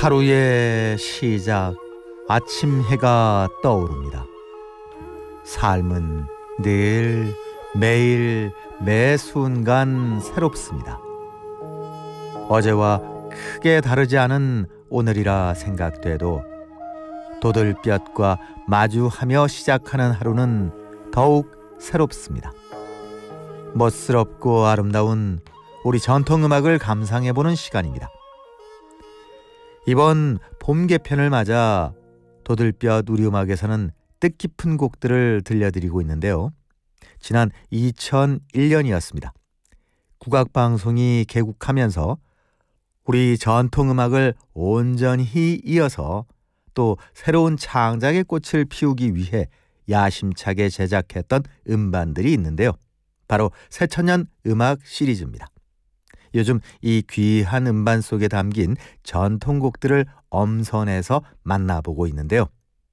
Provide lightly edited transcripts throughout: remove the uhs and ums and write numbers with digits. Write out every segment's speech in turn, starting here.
하루의 시작, 아침 해가 떠오릅니다. 삶은 늘 매일 매 순간 새롭습니다. 어제와 크게 다르지 않은 오늘이라 생각돼도 도들볕과 마주하며 시작하는 하루는 더욱 새롭습니다. 멋스럽고 아름다운 우리 전통음악을 감상해보는 시간입니다. 이번 봄 개편을 맞아 도들볕 우리 음악에서는 뜻깊은 곡들을 들려드리고 있는데요. 지난 2001년이었습니다. 국악방송이 개국하면서 우리 전통음악을 온전히 이어서 또 새로운 창작의 꽃을 피우기 위해 야심차게 제작했던 음반들이 있는데요. 바로 새천년 음악 시리즈입니다. 요즘 이 귀한 음반 속에 담긴 전통곡들을 엄선해서 만나보고 있는데요.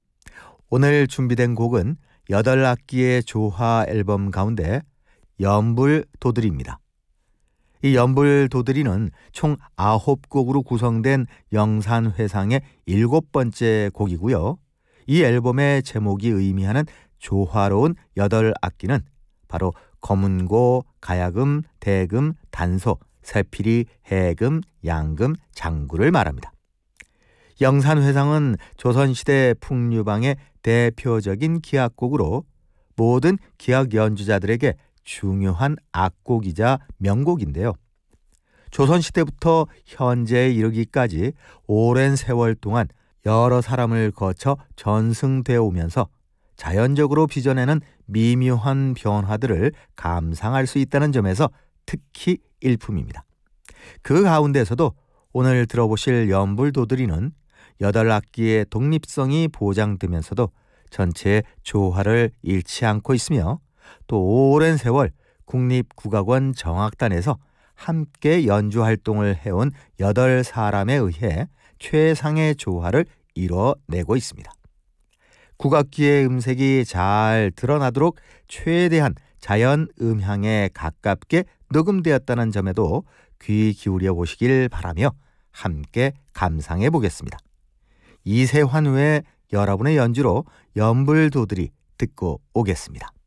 오늘 준비된 곡은 8악기의 조화 앨범 가운데 연불도드리입니다. 이 연불도드리는 총 9곡으로 구성된 영산회상의 7번째 곡이고요. 이 앨범의 제목이 의미하는 조화로운 8악기는 바로 거문고, 가야금, 대금, 단소, 새피리, 해금, 양금, 장구를 말합니다. 영산회상은 조선시대 풍류방의 대표적인 기악곡으로 모든 기악 연주자들에게 중요한 악곡이자 명곡인데요. 조선시대부터 현재에 이르기까지 오랜 세월 동안 여러 사람을 거쳐 전승되어 오면서 자연적으로 빚어내는 미묘한 변화들을 감상할 수 있다는 점에서 특히 일품입니다. 그 가운데서도 오늘 들어보실 연불도드리는 8악기의 독립성이 보장되면서도 전체의 조화를 잃지 않고 있으며 또 오랜 세월 국립국악원 정악단에서 함께 연주 활동을 해온 8사람에 의해 최상의 조화를 이뤄내고 있습니다. 국악기의 음색이 잘 드러나도록 최대한 자연 음향에 가깝게 녹음되었다는 점에도 귀 기울여 보시길 바라며 함께 감상해 보겠습니다. 이세환 외 여러분의 연주로 연불도드리 듣고 오겠습니다.